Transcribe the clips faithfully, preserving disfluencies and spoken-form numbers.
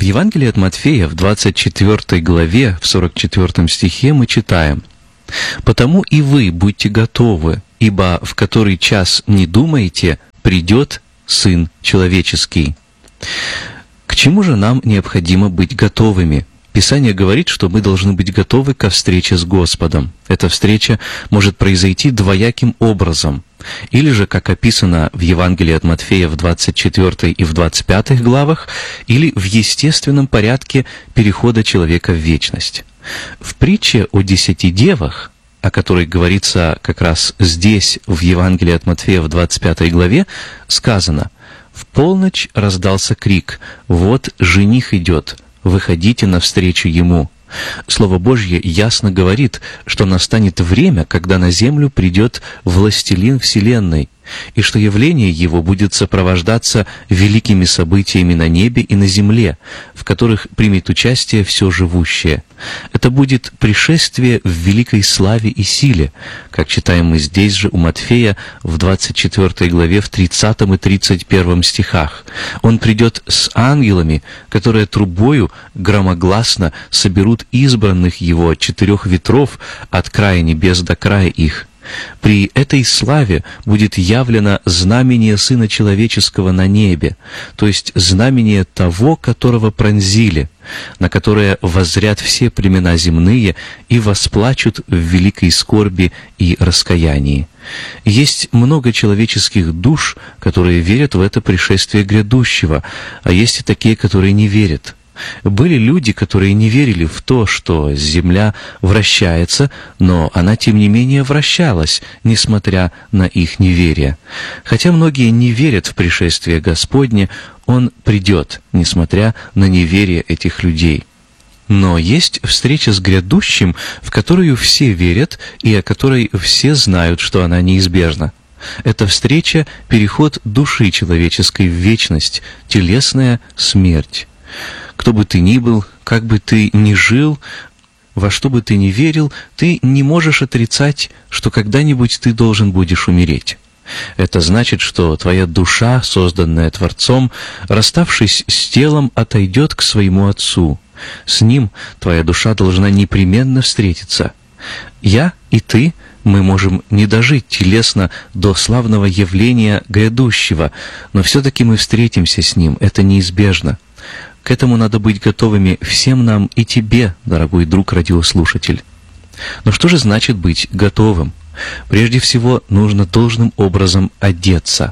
Евангелии от Матфея в двадцать четвёртой главе, в сорок четвёртом стихе мы читаем: «Потому и вы будьте готовы, ибо в который час не думаете, придет Сын Человеческий». К чему же нам необходимо быть готовыми? Писание говорит, что мы должны быть готовы ко встрече с Господом. Эта встреча может произойти двояким образом. Или же, как описано в Евангелии от Матфея в двадцать четвёртой и в двадцать пятой главах, или в естественном порядке перехода человека в вечность. В притче о десяти девах, о которой говорится как раз здесь, в Евангелии от Матфея в двадцать пятой главе, сказано: «В полночь раздался крик: вот жених идет, выходите навстречу ему». Слово Божье ясно говорит, что настанет время, когда на землю придет властелин вселенной, и что явление его будет сопровождаться великими событиями на небе и на земле, в которых примет участие все живущее. Это будет пришествие в великой славе и силе, как читаем мы здесь же у Матфея в двадцать четвёртой главе в тридцатом и тридцать первом стихах. Он придет с ангелами, которые трубою громогласно соберут избранных его от четырех ветров, от края небес до края их. При этой славе будет явлено знамение Сына Человеческого на небе, то есть знамение того, которого пронзили, на которое воззрят все племена земные и восплачут в великой скорби и раскаянии. Есть много человеческих душ, которые верят в это пришествие грядущего, а есть и такие, которые не верят. Были люди, которые не верили в то, что земля вращается, но она, тем не менее, вращалась, несмотря на их неверие. Хотя многие не верят в пришествие Господне, Он придет, несмотря на неверие этих людей. Но есть встреча с грядущим, в которую все верят и о которой все знают, что она неизбежна. Эта встреча — переход души человеческой в вечность, телесная смерть. Кто бы ты ни был, как бы ты ни жил, во что бы ты ни верил, ты не можешь отрицать, что когда-нибудь ты должен будешь умереть. Это значит, что твоя душа, созданная Творцом, расставшись с телом, отойдет к своему Отцу. С Ним твоя душа должна непременно встретиться. Я и ты, мы можем не дожить телесно до славного явления грядущего, но все-таки мы встретимся с Ним, это неизбежно. К этому надо быть готовыми всем нам и тебе, дорогой друг-радиослушатель. Но что же значит быть готовым? Прежде всего, нужно должным образом одеться.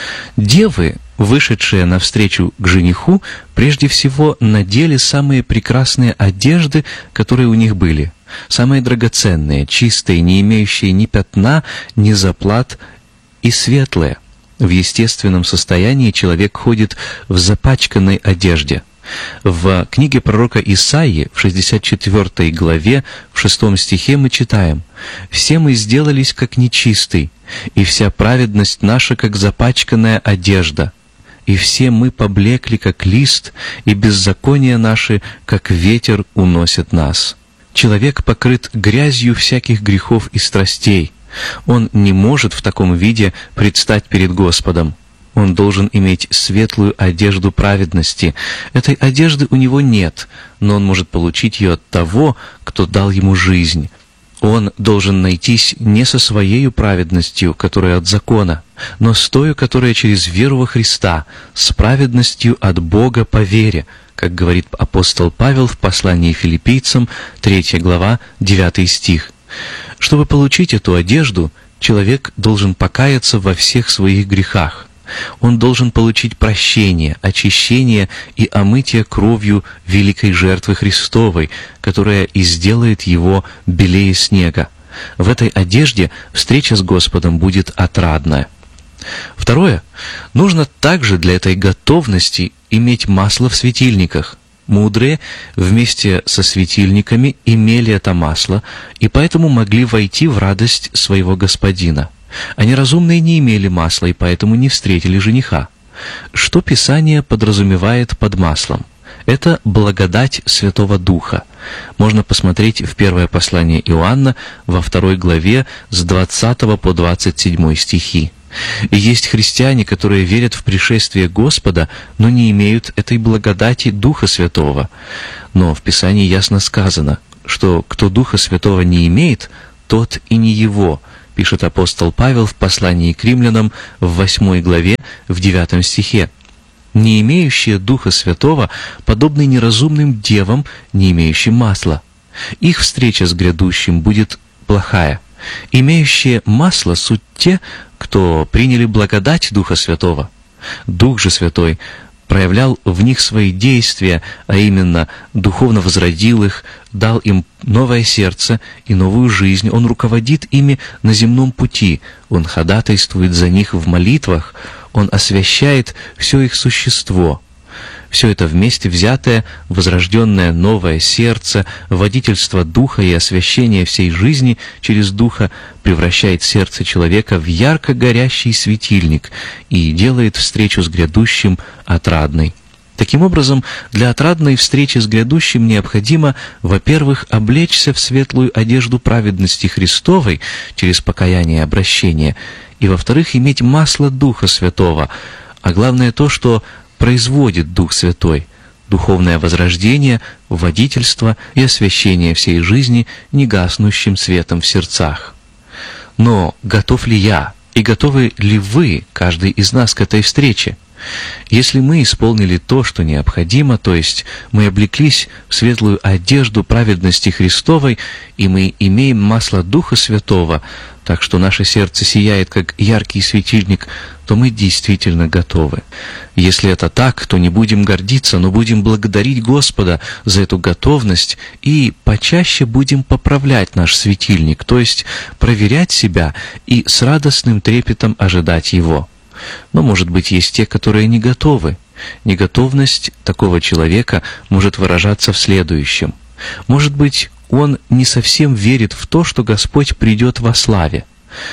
Девы, вышедшие навстречу к жениху, прежде всего надели самые прекрасные одежды, которые у них были. Самые драгоценные, чистые, не имеющие ни пятна, ни заплат, и светлые. В естественном состоянии человек ходит в запачканной одежде. В книге пророка Исаии в шестьдесят четвёртой главе в шестом стихе мы читаем: «Все мы сделались как нечистый, и вся праведность наша, как запачканная одежда, и все мы поблекли, как лист, и беззакония наши, как ветер, уносят нас». Человек покрыт грязью всяких грехов и страстей. Он не может в таком виде предстать перед Господом. Он должен иметь светлую одежду праведности. Этой одежды у него нет, но он может получить ее от того, кто дал ему жизнь. Он должен найтись не со своей праведностью, которая от закона, но с той, которая через веру во Христа, с праведностью от Бога по вере, как говорит апостол Павел в послании Филиппийцам, третья глава, девятый стих. Чтобы получить эту одежду, человек должен покаяться во всех своих грехах. Он должен получить прощение, очищение и омытие кровью великой жертвы Христовой, которая и сделает его белее снега. В этой одежде встреча с Господом будет отрадная. Второе. Нужно также для этой готовности иметь масло в светильниках. Мудрые вместе со светильниками имели это масло, и поэтому могли войти в радость своего господина. А неразумные не имели масла, и поэтому не встретили жениха. Что Писание подразумевает под маслом? Это благодать Святого Духа. Можно посмотреть в первое послание Иоанна во второй главе с двадцатого по двадцать седьмой стихи. И есть христиане, которые верят в пришествие Господа, но не имеют этой благодати Духа Святого. Но в Писании ясно сказано, что кто Духа Святого не имеет, тот и не его, пишет апостол Павел в послании к римлянам в восьмой главе, в девятом стихе. Не имеющие Духа Святого подобны неразумным девам, не имеющим масла. Их встреча с грядущим будет плохая. Имеющие масло суть те, кто приняли благодать Духа Святого. Дух же Святой проявлял в них свои действия, а именно духовно возродил их, дал им новое сердце и новую жизнь. Он руководит ими на земном пути, Он ходатайствует за них в молитвах, Он освящает все их существо. Все это вместе взятое, возрожденное новое сердце, водительство Духа и освящение всей жизни через Духа превращает сердце человека в ярко горящий светильник и делает встречу с грядущим отрадной. Таким образом, для отрадной встречи с грядущим необходимо, во-первых, облечься в светлую одежду праведности Христовой через покаяние и обращение, и, во-вторых, иметь масло Духа Святого, а главное то, что производит Дух Святой, духовное возрождение, водительство и освящение всей жизни негаснущим светом в сердцах. Но готов ли я и готовы ли вы, каждый из нас, к этой встрече? Если мы исполнили то, что необходимо, то есть мы облеклись в светлую одежду праведности Христовой, и мы имеем масло Духа Святого, так что наше сердце сияет, как яркий светильник, то мы действительно готовы. Если это так, то не будем гордиться, но будем благодарить Господа за эту готовность и почаще будем поправлять наш светильник, то есть проверять себя и с радостным трепетом ожидать Его. Но, может быть, есть те, которые не готовы. Неготовность такого человека может выражаться в следующем. Может быть, он не совсем верит в то, что Господь придет во славе.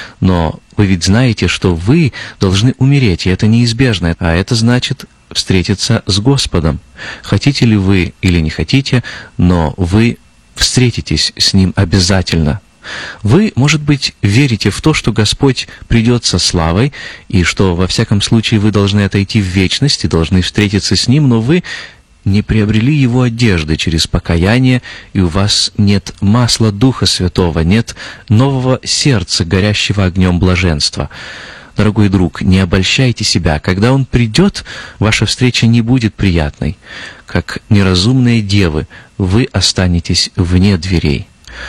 Но вы ведь знаете, что вы должны умереть, и это неизбежно, а это значит встретиться с Господом. Хотите ли вы или не хотите, но вы встретитесь с Ним обязательно. Вы, может быть, верите в то, что Господь придет со славой, и что, во всяком случае, вы должны отойти в вечность и должны встретиться с Ним, но вы не приобрели Его одежды через покаяние, и у вас нет масла Духа Святого, нет нового сердца, горящего огнем блаженства. Дорогой друг, не обольщайте себя. Когда Он придет, ваша встреча не будет приятной. Как неразумные девы, вы останетесь вне дверей.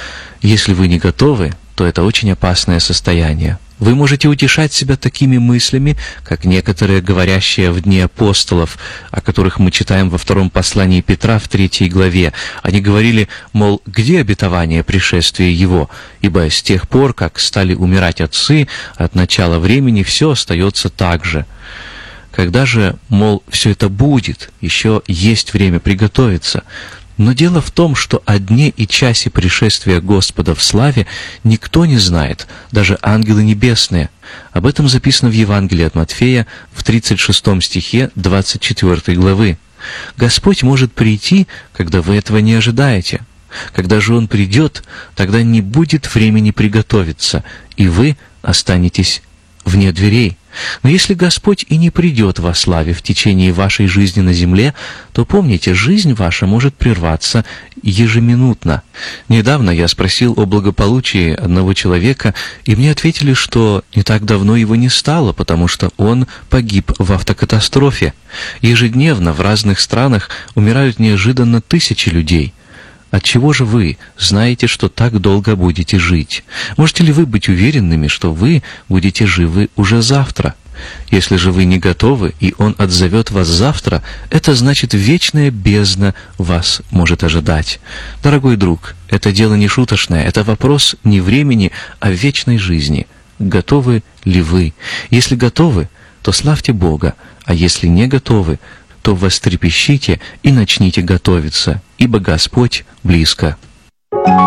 Если вы не готовы, то это очень опасное состояние. Вы можете утешать себя такими мыслями, как некоторые, говорящие в дни апостолов, о которых мы читаем во втором послании Петра в третьей главе. Они говорили, мол, где обетование пришествия Его? Ибо с тех пор, как стали умирать отцы, от начала времени все остается так же. Когда же, мол, все это будет, еще есть время приготовиться. Но дело в том, что о дне и часе пришествия Господа в славе никто не знает, даже ангелы небесные. Об этом записано в Евангелии от Матфея в тридцать шестом стихе двадцать четвёртой главы. Господь может прийти, когда вы этого не ожидаете. Когда же Он придет, тогда не будет времени приготовиться, и вы останетесь вне дверей. Но если Господь и не придет во славе в течение вашей жизни на земле, то помните, жизнь ваша может прерваться ежеминутно. Недавно я спросил о благополучии одного человека, и мне ответили, что не так давно его не стало, потому что он погиб в автокатастрофе. Ежедневно в разных странах умирают неожиданно тысячи людей. Отчего же вы знаете, что так долго будете жить? Можете ли вы быть уверенными, что вы будете живы уже завтра? Если же вы не готовы, и Он отзовет вас завтра, это значит, вечная бездна вас может ожидать. Дорогой друг, это дело не шуточное, это вопрос не времени, а вечной жизни. Готовы ли вы? Если готовы, то славьте Бога, а если не готовы, то вострепещите и начните готовиться, ибо Господь близко.